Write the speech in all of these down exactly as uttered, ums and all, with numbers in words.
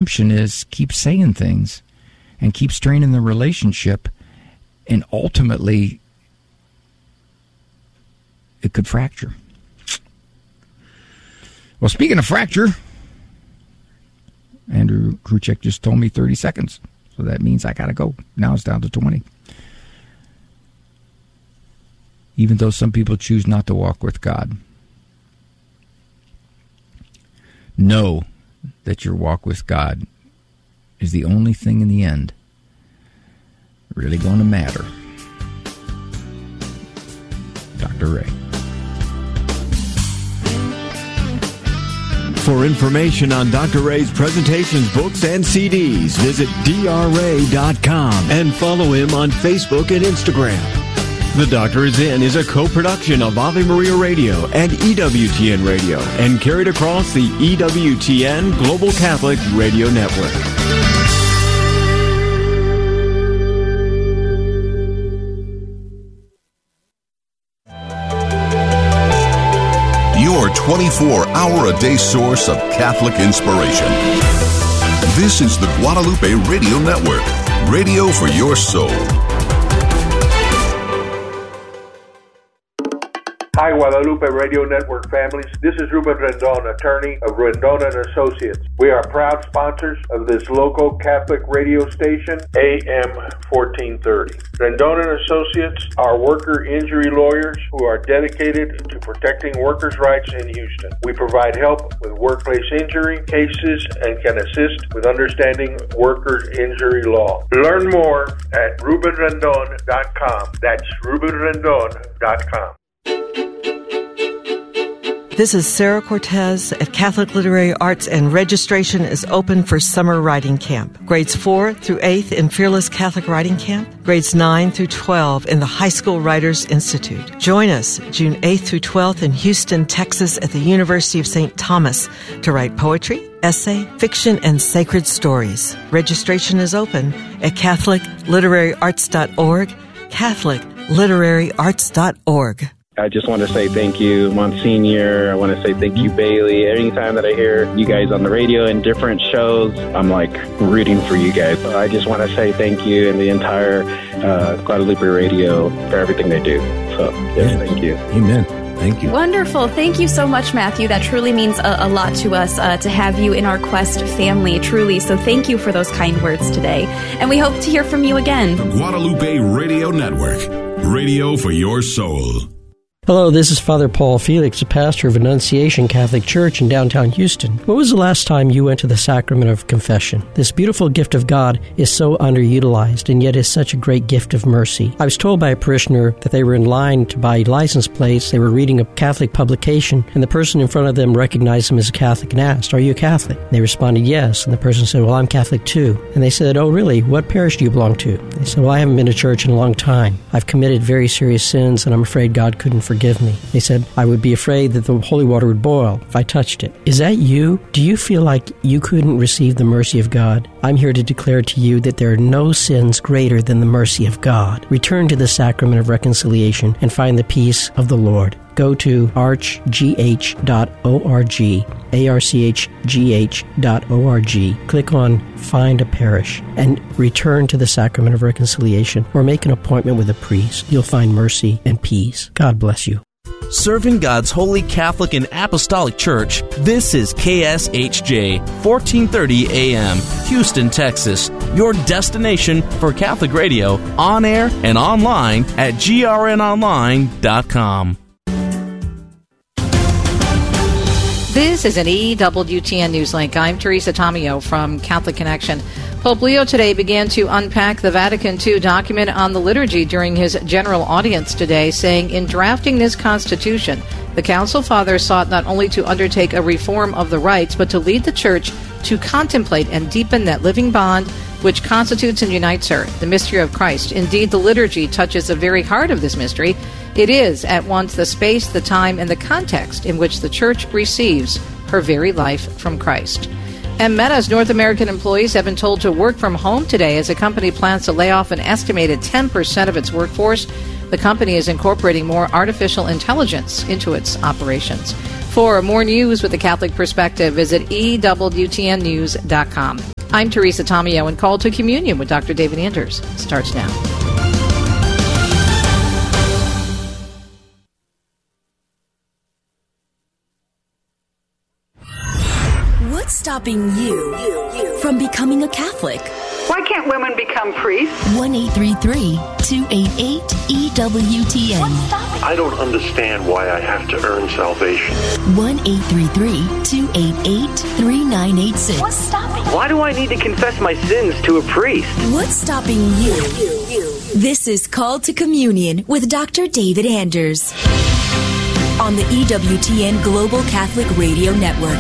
assumption is keep saying things and keep straining the relationship, and ultimately it could fracture. Well, speaking of fracture, Andrew Kruchek just told me thirty seconds, so that means I got to go. Now it's down to twenty. Even though some people choose not to walk with God, know that your walk with God is the only thing in the end really going to matter. Doctor Ray. For information on Doctor Ray's presentations, books, and C Ds, visit D R ray dot com and follow him on Facebook and Instagram. The Doctor Is In is a co-production of Ave Maria Radio and E W T N Radio and carried across the E W T N Global Catholic Radio Network. Your twenty-four hour a day source of Catholic inspiration. This is the Guadalupe Radio Network, radio for your soul. Hi, Guadalupe Radio Network families. This is Ruben Rendon, attorney of Rendon and Associates. We are proud sponsors of this local Catholic radio station, A M fourteen thirty. Rendon and Associates are worker injury lawyers who are dedicated to protecting workers' rights in Houston. We provide help with workplace injury cases and can assist with understanding workers' injury law. Learn more at ruben rendon dot com. That's ruben rendon dot com. This is Sarah Cortez at Catholic Literary Arts, and registration is open for summer writing camp. Grades four through eighth in Fearless Catholic Writing Camp. Grades nine through twelve in the High School Writers Institute. Join us June eighth through twelfth in Houston, Texas at the University of Saint Thomas to write poetry, essay, fiction, and sacred stories. Registration is open at catholic literary arts dot org, catholic literary arts dot org. I just want to say thank you, Monsignor. I want to say thank you, Bailey. Anytime that I hear you guys on the radio in different shows, I'm like rooting for you guys. So I just want to say thank you and the entire uh, Guadalupe Radio for everything they do. So, yes, yeah. Thank you. Amen. Thank you. Wonderful. Thank you so much, Matthew. That truly means a, a lot to us uh, to have you in our Quest family, truly. So thank you for those kind words today. And we hope to hear from you again. The Guadalupe Radio Network, radio for your soul. Hello, this is Father Paul Felix, a pastor of Annunciation Catholic Church in downtown Houston. When was the last time you went to the sacrament of confession? This beautiful gift of God is so underutilized, and yet is such a great gift of mercy. I was told by a parishioner that they were in line to buy license plates. They were reading a Catholic publication, and the person in front of them recognized them as a Catholic and asked, "Are you a Catholic?" And they responded, "Yes." And the person said, "Well, I'm Catholic too." And they said, "Oh, really? What parish do you belong to?" They said, "Well, I haven't been to church in a long time. I've committed very serious sins, and I'm afraid God couldn't forgive Forgive me." They said, "I would be afraid that the holy water would boil if I touched it." Is that you? Do you feel like you couldn't receive the mercy of God? I'm here to declare to you that there are no sins greater than the mercy of God. Return to the sacrament of reconciliation and find the peace of the Lord. Go to arch g h dot org, A R C H G H dot org. Click on Find a Parish and return to the sacrament of reconciliation, or make an appointment with a priest. You'll find mercy and peace. God bless you. Serving God's Holy Catholic and Apostolic Church, this is K S H J, fourteen thirty A M, Houston, Texas, your destination for Catholic radio, on air and online at G R N online dot com. This is an E W T N Newslink. I'm Teresa Tomeo from Catholic Connection. Pope Leo today began to unpack the Vatican two document on the liturgy during his general audience today, saying, in drafting this constitution, the Council Fathers sought not only to undertake a reform of the rites, but to lead the Church to contemplate and deepen that living bond which constitutes and unites her, the mystery of Christ. Indeed, the liturgy touches the very heart of this mystery. It is at once the space, the time, and the context in which the Church receives her very life from Christ. And Meta's North American employees have been told to work from home today as the company plans to lay off an estimated ten percent of its workforce. The company is incorporating more artificial intelligence into its operations. For more news with a Catholic perspective, visit E W T N news dot com. I'm Teresa Tomeo, and Call to Communion with Doctor David Anders starts now. What's stopping you from becoming a Catholic? Why can't women become priests? one eight three three, two eight eight, E W T N. I don't understand why I have to earn salvation. one eight three three, two eight eight, three nine eight six. What's stopping? Why do I need to confess my sins to a priest? What's stopping you? This is Call to Communion with Doctor David Anders on the E W T N Global Catholic Radio Network.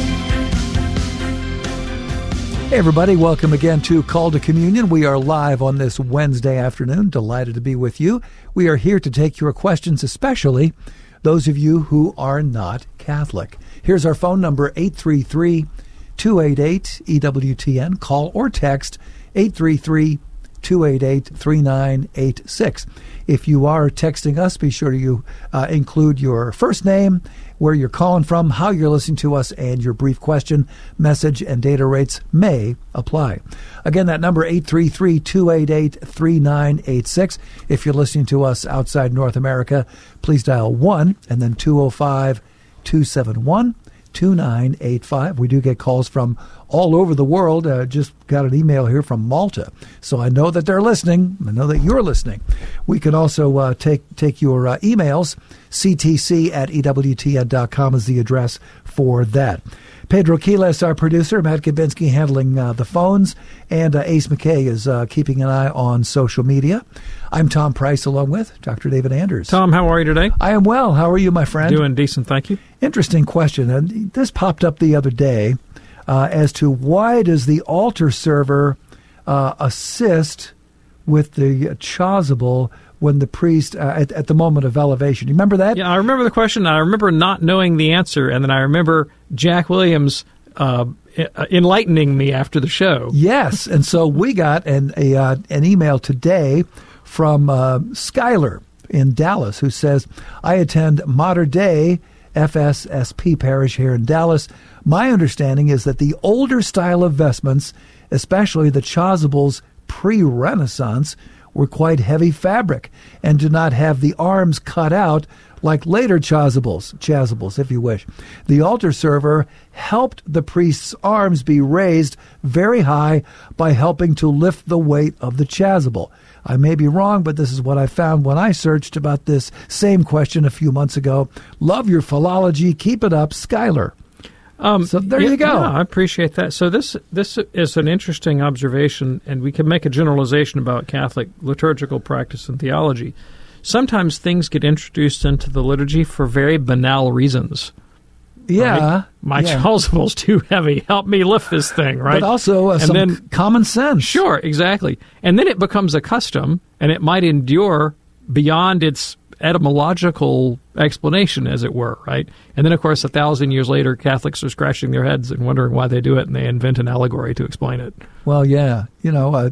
Hey everybody, welcome again to Call to Communion. We are live on this Wednesday afternoon. Delighted to be with you. We are here to take your questions, especially those of you who are not Catholic. Here's our phone number, eight three three, two eight eight, E W T N. Call or text eight three three, two eight eight, three nine eight six. If you are texting us, be sure to you, uh, include your first name, where you're calling from, how you're listening to us, and your brief question. Message and data rates may apply. Again, that number, eight three three, two eight eight, three nine eight six. If you're listening to us outside North America, please dial one and then two oh five, two seven one, two nine eight five. We do get calls from all over the world. Uh, just got an email here from Malta, so I know that they're listening. I know that you're listening. We can also uh, take take your uh, emails. C T C at E W T N dot com is the address for that. Pedro Quiles, our producer, Matt Kabinski handling uh, the phones, and uh, Ace McKay is uh, keeping an eye on social media. I'm Tom Price, along with Doctor David Anders. Tom, how are you today? I am well. How are you, my friend? Doing decent, thank you. Interesting question. And this popped up the other day uh, as to why does the altar server uh, assist with the chasuble when the priest, uh, at, at the moment of elevation. You remember that? Yeah, I remember the question. I remember not knowing the answer, and then I remember Jack Williams uh, enlightening me after the show. Yes, and so we got an, a, uh, an email today from uh, Skylar in Dallas, who says, I attend Mater Dei F S S P parish here in Dallas. My understanding is that the older style of vestments, especially the chasubles pre-Renaissance, were quite heavy fabric and do not have the arms cut out like later chasubles, chasubles, if you wish. The altar server helped the priest's arms be raised very high by helping to lift the weight of the chasuble. I may be wrong, but this is what I found when I searched about this same question a few months ago. Love your philology. Keep it up, Skylar. Um, so there yeah, you go. Yeah, I appreciate that. So this this is an interesting observation, and we can make a generalization about Catholic liturgical practice and theology. Sometimes things get introduced into the liturgy for very banal reasons. Yeah. Right? My yeah. chasuble's too heavy. Help me lift this thing, right? But also uh, and some then, c- common sense. Sure, exactly. And then it becomes a custom, and it might endure beyond its etymological explanation, as it were, right? And then, of course, a thousand years later, Catholics are scratching their heads and wondering why they do it, and they invent an allegory to explain it. Well, yeah. You know, uh,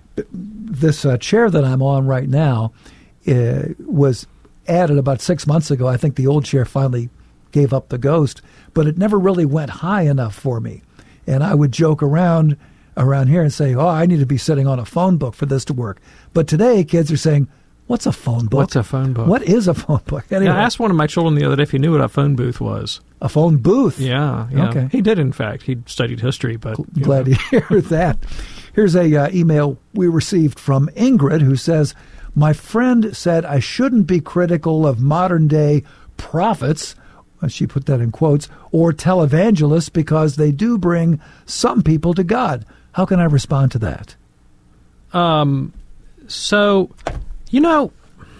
this uh, chair that I'm on right now uh, was added about six months ago. I think the old chair finally gave up the ghost, but it never really went high enough for me. And I would joke around around here and say, oh, I need to be sitting on a phone book for this to work. But today, kids are saying, what's a phone book? What's a phone book? What is a phone book? Anyway. Yeah, I asked one of my children the other day if he knew what a phone booth was. A phone booth? Yeah, yeah. Okay. He did, in fact. He studied history, but... Glad know. to hear that. Here's a uh, email we received from Ingrid, who says, my friend said I shouldn't be critical of modern-day prophets, she put that in quotes, or televangelists because they do bring some people to God. How can I respond to that? Um, so... You know,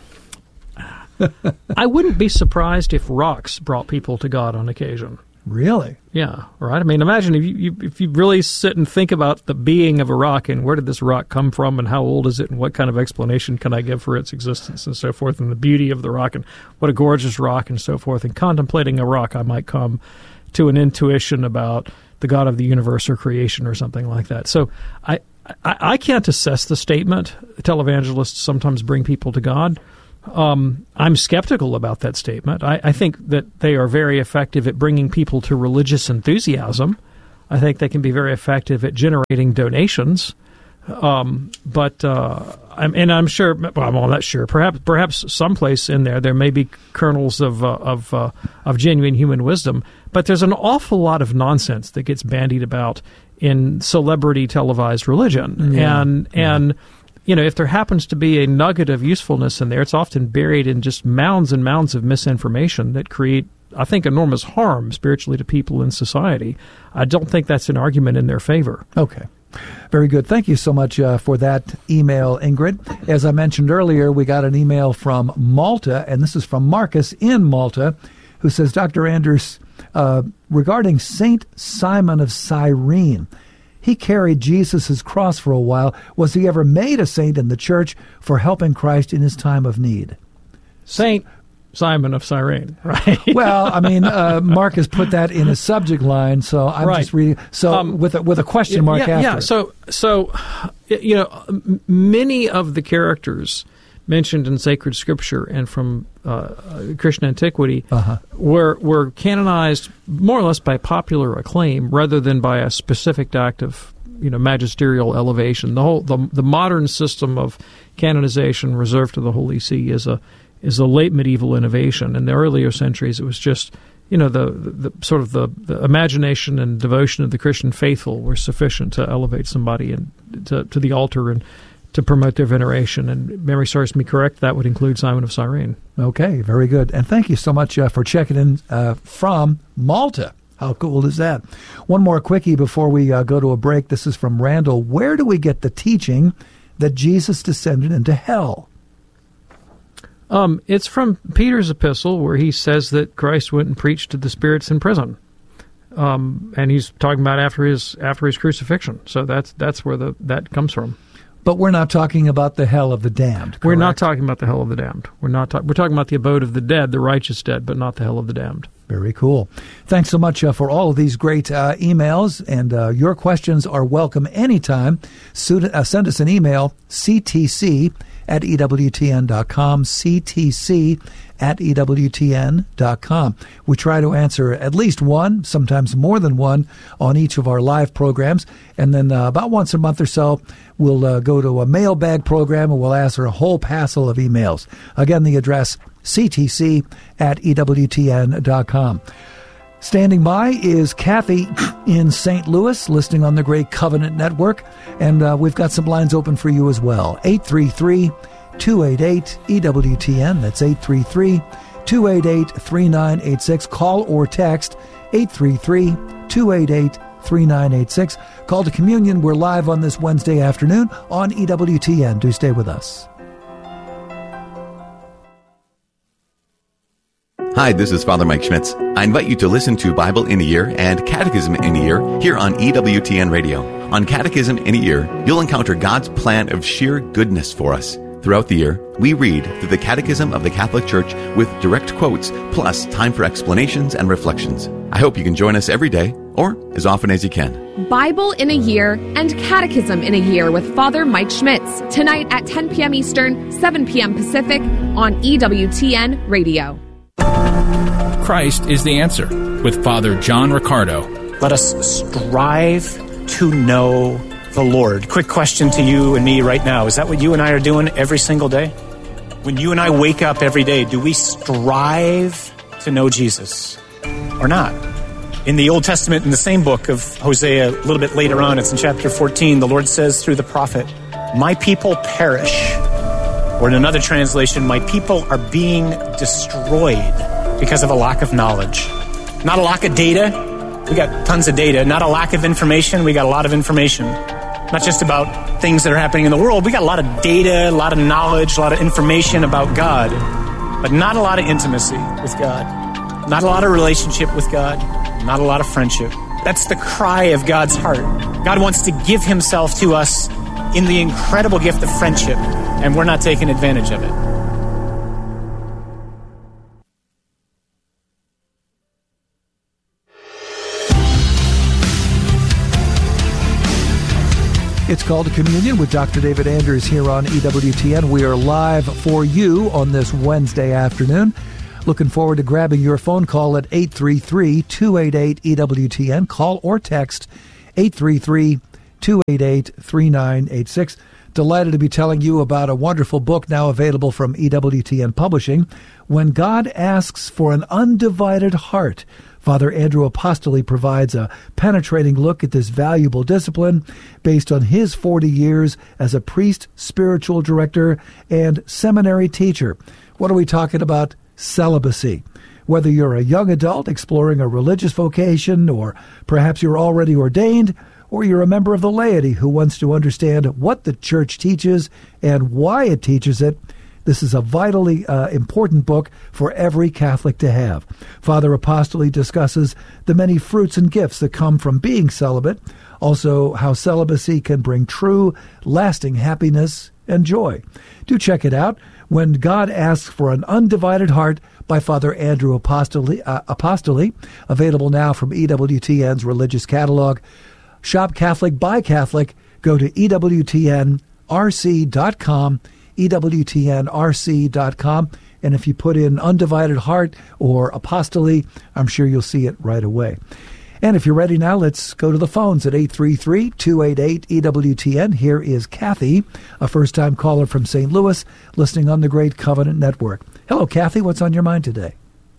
I wouldn't be surprised if rocks brought people to God on occasion. Really? Yeah, right? I mean, imagine if you, you if you really sit and think about the being of a rock and where did this rock come from and how old is it and what kind of explanation can I give for its existence and so forth, and the beauty of the rock and what a gorgeous rock and so forth. And contemplating a rock, I might come to an intuition about the God of the universe or creation or something like that. So I... I, I can't assess the statement. Televangelists sometimes bring people to God. Um, I'm skeptical about that statement. I, I think that they are very effective at bringing people to religious enthusiasm. I think they can be very effective at generating donations. Um, but uh, I'm, and I'm sure, well, I'm not sure. Perhaps, perhaps someplace in there there may be kernels of uh, of uh, of genuine human wisdom. But there's an awful lot of nonsense that gets bandied about in celebrity televised religion, yeah. and and. Yeah. You know, if there happens to be a nugget of usefulness in there, it's often buried in just mounds and mounds of misinformation that create, I think, enormous harm spiritually to people in society. I don't think that's an argument in their favor. Okay. Very good. Thank you so much uh, for that email, Ingrid. As I mentioned earlier, we got an email from Malta, and this is from Marcus in Malta, who says, Doctor Anders, uh, regarding Saint Simon of Cyrene, he carried Jesus' cross for a while. Was he ever made a saint in the church for helping Christ in his time of need? Saint Simon of Cyrene, right? Well, I mean, uh, Mark has put that in his subject line, so I'm right. just reading. So um, with a, with a question mark yeah, after. Yeah. So so you know, many of the characters mentioned in sacred scripture and from uh, Christian antiquity uh-huh. were were canonized more or less by popular acclaim rather than by a specific act of you know magisterial elevation. The whole the, the modern system of canonization reserved to the Holy See is a is a late medieval innovation. In the earlier centuries, it was just you know the, the, the sort of the, the imagination and devotion of the Christian faithful were sufficient to elevate somebody and to, to the altar and to promote their veneration. And if memory serves me correct, that would include Simon of Cyrene. Okay, very good. And thank you so much uh, for checking in uh, from Malta. How cool is that? One more quickie before we uh, go to a break. This is from Randall. Where do we get the teaching that Jesus descended into hell? Um, it's from Peter's epistle, where he says that Christ went and preached to the spirits in prison. Um, and he's talking about after his after his crucifixion. So that's that's where the that comes from. But we're not talking about the hell of the damned, correct? We're not talking about the hell of the damned. We're not. Ta- we're talking about the abode of the dead, the righteous dead, but not the hell of the damned. Very cool. Thanks so much uh, for all of these great uh, emails, and uh, your questions are welcome anytime. So, uh, send us an email, c t c at e w t n dot com, c t c at e w t n dot com. We try to answer at least one, sometimes more than one, on each of our live programs. And then uh, about once a month or so, we'll uh, go to a mailbag program and we'll answer a whole passel of emails. Again, the address, c t c at e w t n dot com. Standing by is Kathy in Saint Louis, listening on the Great Covenant Network. And uh, we've got some lines open for you as well. eight three three, two eight eight, E W T N. That's eight three three, two eight eight, three nine eight six. Call or text eight three three, two eight eight, three nine eight six. Call to Communion. We're live on this Wednesday afternoon on E W T N. Do stay with us. Hi, this is Father Mike Schmitz. I invite you to listen to Bible in a Year and Catechism in a Year here on E W T N Radio. On Catechism in a Year, you'll encounter God's plan of sheer goodness for us. Throughout the year, we read through the Catechism of the Catholic Church with direct quotes, plus time for explanations and reflections. I hope you can join us every day, or as often as you can. Bible in a Year and Catechism in a Year with Father Mike Schmitz, tonight at ten p.m. Eastern, seven p.m. Pacific on E W T N Radio. Christ is the Answer with Father John Riccardo. Let us strive to know the Lord. Quick question to you and me right now. Is that what you and I are doing every single day? When you and I wake up every day, do we strive to know Jesus or not? In the Old Testament, in the same book of Hosea, a little bit later on, it's in chapter fourteen, the Lord says through the prophet, "My people perish." Or in another translation, "My people are being destroyed because of a lack of knowledge." Not a lack of data. We got tons of data. Not a lack of information. We got a lot of information. Not just about things that are happening in the world. We got a lot of data, a lot of knowledge, a lot of information about God, but not a lot of intimacy with God. Not a lot of relationship with God. Not a lot of friendship. That's the cry of God's heart. God wants to give himself to us in the incredible gift of friendship, and we're not taking advantage of it. It's Called to Communion with Doctor David Anders here on E W T N. We are live for you on this Wednesday afternoon. Looking forward to grabbing your phone call at eight three three, two eight eight, E W T N. Call or text eight three three, two eight eight, three nine eight six. Delighted to be telling you about a wonderful book now available from E W T N Publishing, When God Asks for an Undivided Heart. Father Andrew Apostoli provides a penetrating look at this valuable discipline based on his forty years as a priest, spiritual director, and seminary teacher. What are we talking about? Celibacy. Whether you're a young adult exploring a religious vocation, or perhaps you're already ordained, or you're a member of the laity who wants to understand what the church teaches and why it teaches it, this is a vitally uh, important book for every Catholic to have. Father Apostoli discusses the many fruits and gifts that come from being celibate, also how celibacy can bring true, lasting happiness and joy. Do check it out, When God Asks for an Undivided Heart by Father Andrew Apostoli, uh, Apostoli, available now from E W T N's religious catalog. Shop Catholic, buy Catholic. Go to E W T N R C dot com, E W T N R C dot com. And if you put in Undivided Heart or Apostoli, I'm sure you'll see it right away. And if you're ready now, let's go to the phones at eight three three, two eight eight, E W T N. Here is Kathy, a first-time caller from Saint Louis, listening on the Great Covenant Network. Hello, Kathy. What's on your mind today?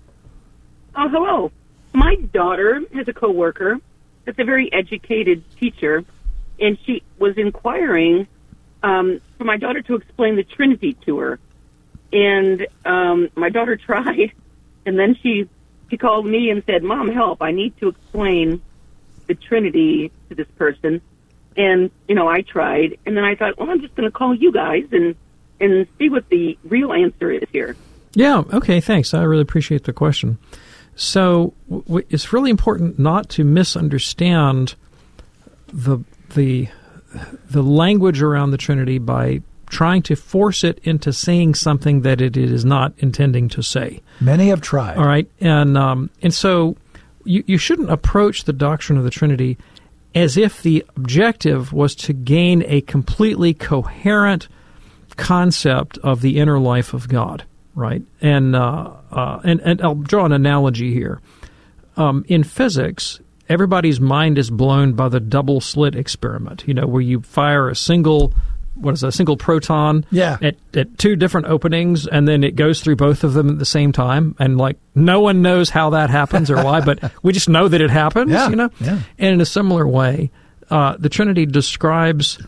Oh, hello. My daughter has a coworker that's a very educated teacher, and she was inquiring um, for my daughter to explain the Trinity to her. And um, my daughter tried, and then she she called me and said, "Mom, help, I need to explain the Trinity to this person." And, you know, I tried, and then I thought, well, I'm just going to call you guys and, and see what the real answer is here. Yeah, okay, thanks. I really appreciate the question. So w- it's really important not to misunderstand the the the language around the Trinity by trying to force it into saying something that it is not intending to say. Many have tried. All right, and um, and so you, you shouldn't approach the doctrine of the Trinity as if the objective was to gain a completely coherent concept of the inner life of God. Right, and uh, uh, and and I'll draw an analogy here. Um, in physics, everybody's mind is blown by the double slit experiment. You know, where you fire a single, what is that, a single proton yeah. at at two different openings, and then it goes through both of them at the same time. And like, no one knows how that happens or why, but we just know that it happens. Yeah. You know, yeah. And in a similar way, uh, the Trinity describes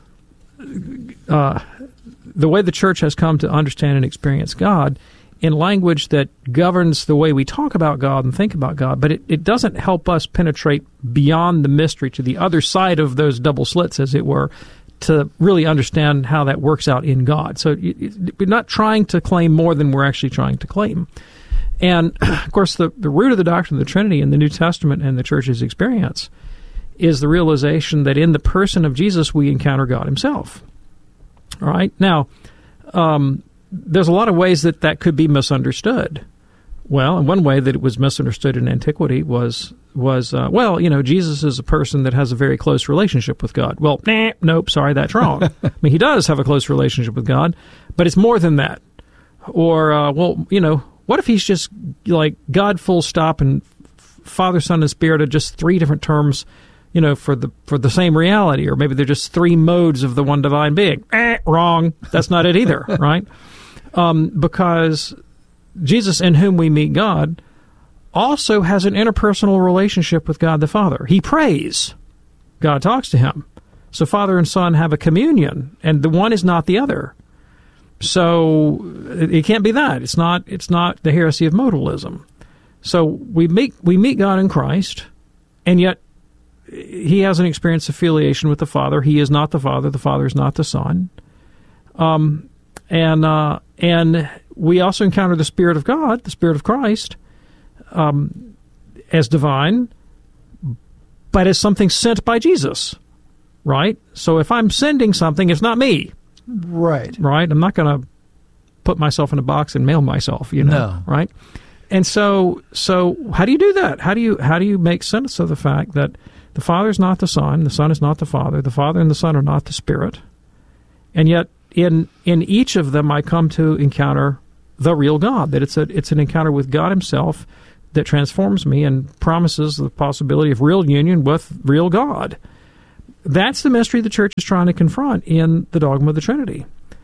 uh, the way the Church has come to understand and experience God in language that governs the way we talk about God and think about God, but it, it doesn't help us penetrate beyond the mystery to the other side of those double slits, as it were, to really understand how that works out in God. So it, we're not trying to claim more than we're actually trying to claim. And, of course, the, the root of the doctrine of the Trinity in the New Testament and the Church's experience is the realization that in the person of Jesus we encounter God himself. All right? Now, um, there's a lot of ways that that could be misunderstood. Well, and one way that it was misunderstood in antiquity was, was uh, well, you know, Jesus is a person that has a very close relationship with God. Well, nah, nope, sorry, that's wrong. I mean, he does have a close relationship with God, but it's more than that. Or, uh, well, you know, what if he's just like God full stop and Father, Son, and Spirit are just three different terms, you know, for the for the same reality, or maybe they're just three modes of the one divine being. Eh, wrong. That's not it either, right? Um, because Jesus, in whom we meet God, also has an interpersonal relationship with God the Father. He prays. God talks to him. So Father and Son have a communion, and the one is not the other. So it can't be that. It's not. It's not the heresy of modalism. So we meet we meet God in Christ, and yet he has an experience of affiliation with the Father. He is not the Father. The Father is not the Son. Um, and uh, and we also encounter the Spirit of God, the Spirit of Christ, um, as divine, but as something sent by Jesus, right? So if I'm sending something, it's not me. Right. Right? I'm not going to put myself in a box and mail myself, you know, no. right? And so so how do you do that? How do you how do you make sense of the fact that the Father is not the Son, the Son is not the Father, the Father and the Son are not the Spirit, and yet in in each of them I come to encounter the real God, that it's a it's an encounter with God himself that transforms me and promises the possibility of real union with real God. That's the mystery the church is trying to confront in the dogma of the Trinity.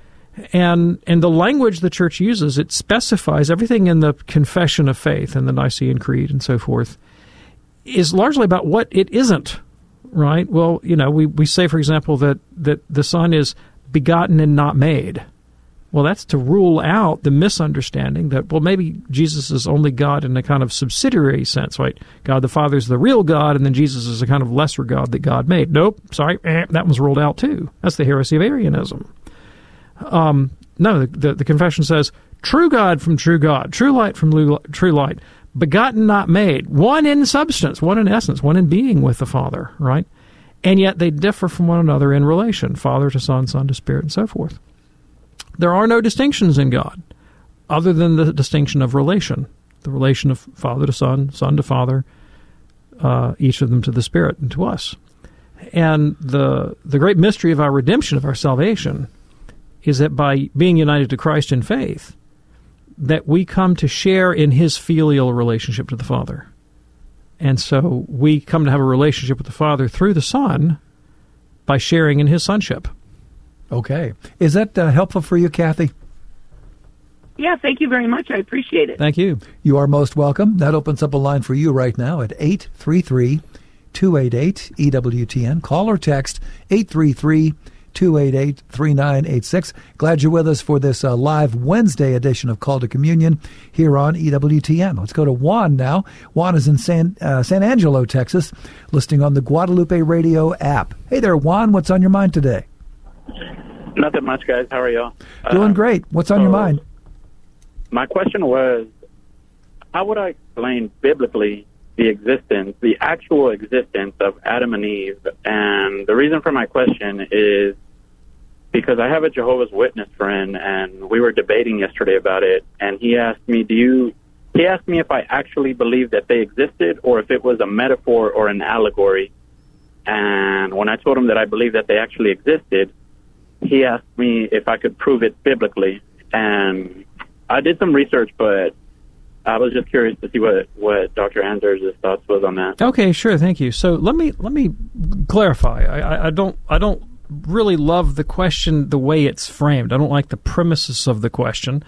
And and the language the church uses, it specifies everything in the Confession of Faith and the Nicene Creed and so forth, is largely about what it isn't, right? Well, you know, we, we say, for example, that, that the Son is begotten and not made. Well, that's to rule out the misunderstanding that, well, maybe Jesus is only God in a kind of subsidiary sense, right? God the Father is the real God, and then Jesus is a kind of lesser God that God made. Nope, sorry, eh, that was ruled out too. That's the heresy of Arianism. Um, no, the, the, the confession says, true God from true God, true light from true light, begotten, not made, one in substance, one in essence, one in being with the Father, right? And yet they differ from one another in relation, Father to Son, Son to Spirit, and so forth. There are no distinctions in God other than the distinction of relation, the relation of Father to Son, Son to Father, uh, each of them to the Spirit and to us. And the the great mystery of our redemption, of our salvation, is that by being united to Christ in faith, that we come to share in his filial relationship to the Father. And so we come to have a relationship with the Father through the Son by sharing in his sonship. Okay. Is that uh, helpful for you, Kathy? Yeah, thank you very much. I appreciate it. Thank you. You are most welcome. That opens up a line for you right now at eight three three, two eight eight, E W T N. Call or text eight three three, two eight eight, three nine eight six. Glad you're with us for this uh, live Wednesday edition of Call to Communion here on E W T N. Let's go to Juan now. Juan is in San, uh, San Angelo, Texas, listening on the Guadalupe Radio app. Hey there, Juan. What's on your mind today? Nothing much, guys. How are y'all? Doing uh, great. What's on so your mind? My question was, how would I explain biblically the existence, the actual existence of Adam and Eve? And the reason for my question is because I have a Jehovah's Witness friend, and we were debating yesterday about it, and he asked me, do you, he asked me if I actually believed that they existed or if it was a metaphor or an allegory. And when I told him that I believed that they actually existed, he asked me if I could prove it biblically. And I did some research, but I was just curious to see what, what Doctor Anders' thoughts was on that. Okay, sure, thank you. So let me let me clarify. I, I, I don't I don't really love the question the way it's framed. I don't like the premises of the question,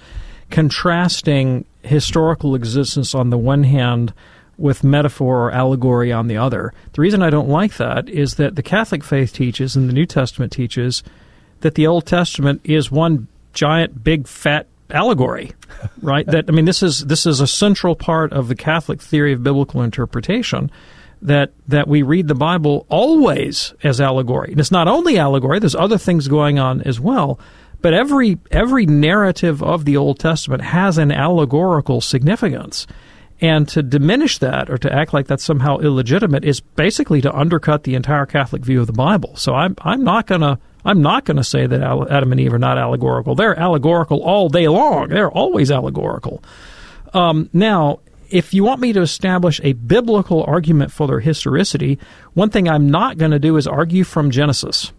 contrasting historical existence on the one hand with metaphor or allegory on the other. The reason I don't like that is that the Catholic faith teaches and the New Testament teaches that the Old Testament is one giant, big, fat allegory, right? That I mean, this is this is a central part of the Catholic theory of biblical interpretation, that that we read the Bible always as allegory. And it's not only allegory, there's other things going on as well, but every every narrative of the Old Testament has an allegorical significance. And to diminish that or to act like that's somehow illegitimate is basically to undercut the entire Catholic view of the Bible. So I'm I'm not going to I'm not going to say that Adam and Eve are not allegorical. They're allegorical all day long. They're always allegorical. Um, now, if you want me to establish a biblical argument for their historicity, one thing I'm not going to do is argue from Genesis,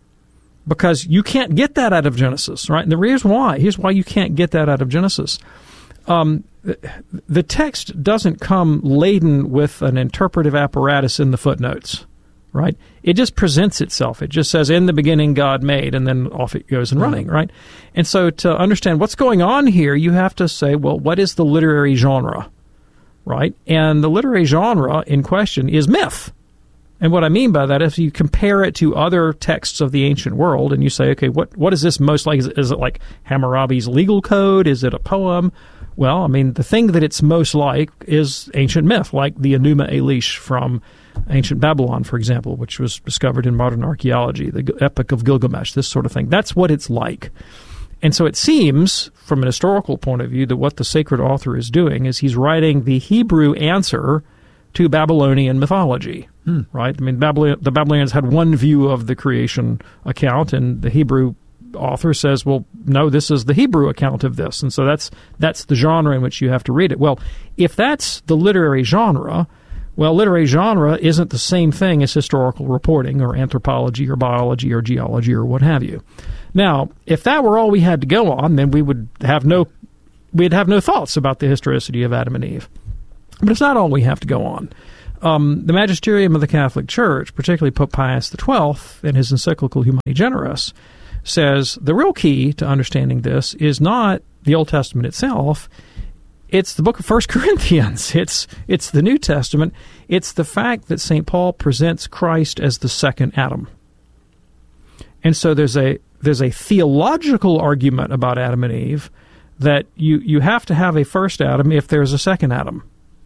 because you can't get that out of Genesis, right? And the reason why, here's why you can't get that out of Genesis. Um, the text doesn't come laden with an interpretive apparatus in the footnotes, right? It just presents itself. It just says, in the beginning God made, and then off it goes and running, right? And so to understand what's going on here, you have to say, well, what is the literary genre, right? And the literary genre in question is myth. And what I mean by that is you compare it to other texts of the ancient world, and you say, okay, what what is this most like? Is it, is it like Hammurabi's legal code? Is it a poem? Well, I mean, the thing that it's most like is ancient myth, like the Enuma Elish from ancient Babylon, for example, which was discovered in modern archaeology, the Epic of Gilgamesh, this sort of thing. That's what it's like. And so it seems, from an historical point of view, that what the sacred author is doing is he's writing the Hebrew answer to Babylonian mythology, hmm. right? I mean, Babylon, the Babylonians had one view of the creation account, and the Hebrew author says, well, no, this is the Hebrew account of this. And so that's that's the genre in which you have to read it. Well, if that's the literary genre, well, literary genre isn't the same thing as historical reporting or anthropology or biology or geology or what have you. Now, if that were all we had to go on, then we would have no we'd have no thoughts about the historicity of Adam and Eve. But it's not all we have to go on. Um, the magisterium of the Catholic Church, particularly Pope Pius the twelfth, in his encyclical Humani Generis, says the real key to understanding this is not the Old Testament itself. It's the book of First Corinthians. It's it's the New Testament. It's the fact that Saint Paul presents Christ as the second Adam. And so there's a there's a theological argument about Adam and Eve that you, you have to have a first Adam if there's a second Adam.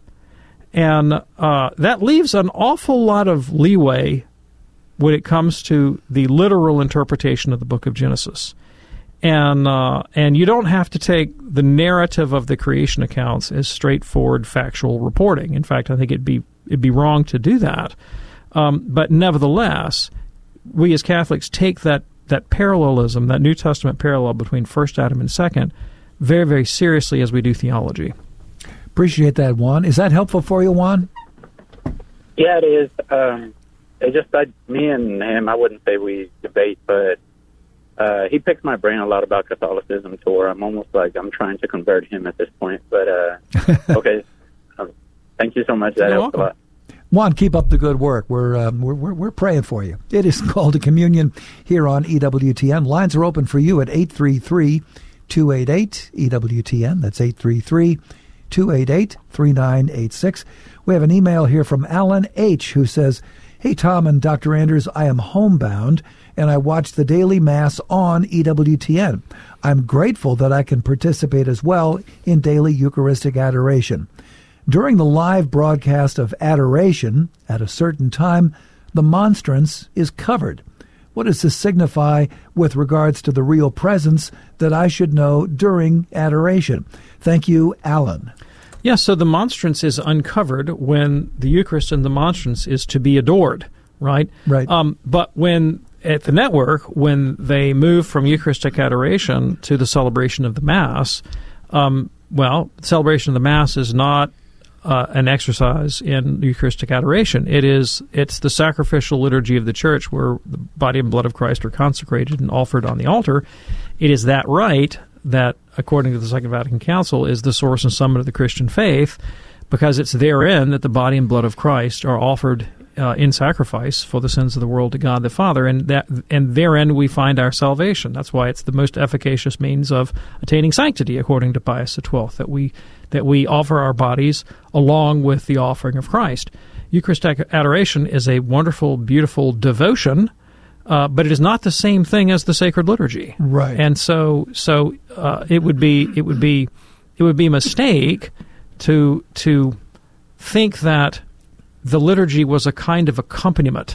And uh, that leaves an awful lot of leeway when it comes to the literal interpretation of the book of Genesis. And uh, and you don't have to take the narrative of the creation accounts as straightforward factual reporting. In fact, I think it'd be it'd be wrong to do that. Um, but nevertheless, we as Catholics take that, that parallelism, that New Testament parallel between first Adam and second, very, very seriously as we do theology. Appreciate that, Juan. Is that helpful for you, Juan? Yeah, it is. Um, it just, I, me and him, I wouldn't say we debate, but uh, he picks my brain a lot about Catholicism, to where I'm almost like I'm trying to convert him at this point. But, uh, okay. Um, thank you so much. That You're helps welcome. a lot. Juan, keep up the good work. We're, um, we're we're we're praying for you. It is Called to Communion here on E W T N. Lines are open for you at eight three three, two eight eight, E W T N. That's eight three three, two eight eight, three nine eight six. We have an email here from Alan H., who says, "Hey, Tom and Doctor Anders, I am homebound, and I watch the daily Mass on E W T N. I'm grateful that I can participate as well in daily Eucharistic adoration. During the live broadcast of adoration, at a certain time, the monstrance is covered. What does this signify with regards to the real presence that I should know during adoration? Thank you, Alan." Yeah, so the monstrance is uncovered when the Eucharist and the monstrance is to be adored, right? Right. Um, but when at the network, when they move from Eucharistic adoration to the celebration of the Mass, um, well, celebration of the Mass is not Uh, an exercise in Eucharistic adoration. It is, it's the sacrificial liturgy of the Church where the body and blood of Christ are consecrated and offered on the altar. It is that rite that, according to the Second Vatican Council, is the source and summit of the Christian faith, because it's therein that the body and blood of Christ are offered uh, in sacrifice for the sins of the world to God the Father, and that and therein we find our salvation. That's why it's the most efficacious means of attaining sanctity, according to Pius the twelfth, that we that we offer our bodies along with the offering of Christ. Eucharistic adoration is a wonderful, beautiful devotion, uh, but it is not the same thing as the sacred liturgy. Right. And so, so uh, it would be it would be it would be a mistake to to think that the liturgy was a kind of accompaniment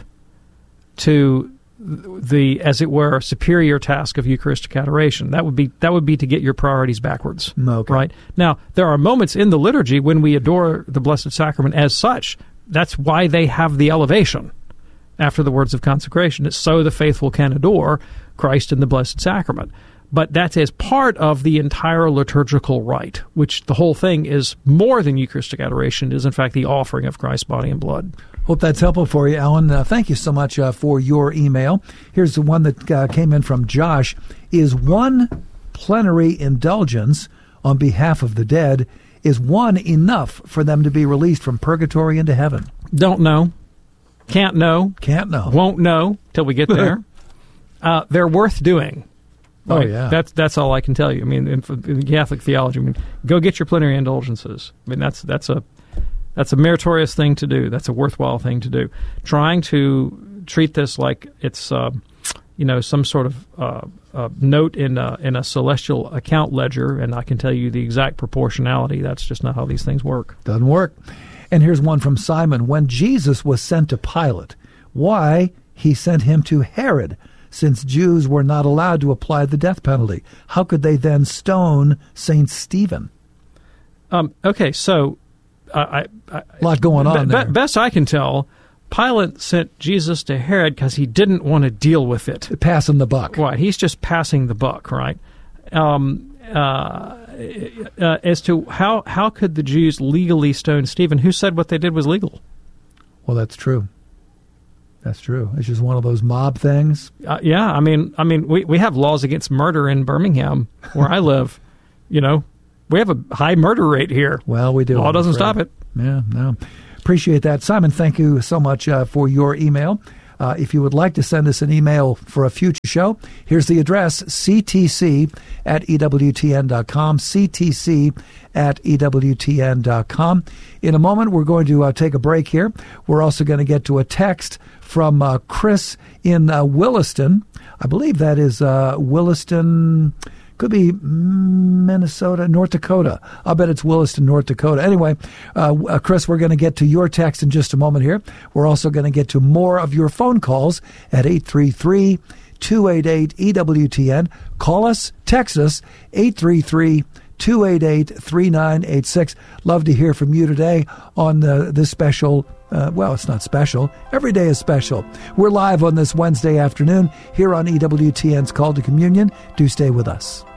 to the, as it were, superior task of Eucharistic adoration. That would be that would be to get your priorities backwards. Okay. Right? Now, there are moments in the liturgy when we adore the Blessed Sacrament as such. That's why they have the elevation after the words of consecration. It's so the faithful can adore Christ in the Blessed Sacrament. But that's as part of the entire liturgical rite, which the whole thing is more than Eucharistic adoration. It is, in fact, the offering of Christ's body and blood. Hope that's helpful for you, Alan. Uh, thank you so much uh, for your email. Here's the one that uh, came in from Josh. Is one plenary indulgence on behalf of the dead, is one enough for them to be released from purgatory into heaven? Don't know. Can't know. Can't know. Won't know till we get there. uh, they're worth doing. Right? Oh, yeah. That's that's all I can tell you. I mean, in, in Catholic theology, I mean, go get your plenary indulgences. I mean, that's that's a that's a meritorious thing to do. That's a worthwhile thing to do. Trying to treat this like it's uh, you know some sort of uh, uh, note in a, in a celestial account ledger, and I can tell you the exact proportionality. That's just not how these things work. Doesn't work. And here's one from Simon. When Jesus was sent to Pilate, why he sent him to Herod? Since Jews were not allowed to apply the death penalty, how could they then stone Saint Stephen? Um, okay, so uh, I, I, a lot going on be, there. Best I can tell, Pilate sent Jesus to Herod because he didn't want to deal with it. Passing the buck. Right, he's just passing the buck, right? Um, uh, uh, as to how, how could the Jews legally stone Stephen? Who said what they did was legal? Well, that's true. That's true. It's just one of those mob things. Uh, yeah, I mean, I mean, we, we have laws against murder in Birmingham, where I live. You know, we have a high murder rate here. Well, we do. Law doesn't afraid. stop it. Yeah, no. Appreciate that. Simon, thank you so much uh, for your email. Uh, if you would like to send us an email for a future show, here's the address, c t c at e w t n dot com, c t c at e w t n dot com. In a moment, we're going to uh, take a break here. We're also going to get to a text from uh, Chris in uh, Williston. I believe that is uh, Williston... Could be Minnesota, North Dakota. I'll bet it's Williston, North Dakota. Anyway, uh, uh, Chris, we're going to get to your text in just a moment here. We're also going to get to more of your phone calls at eight three three, two eight eight, E W T N. Call us, text us, eight three three, two eight eight, three nine eight six. Love to hear from you today on the, this special Uh, well, it's not special. Every day is special. We're live on this Wednesday afternoon here on E W T N's Call to Communion. Do stay with us.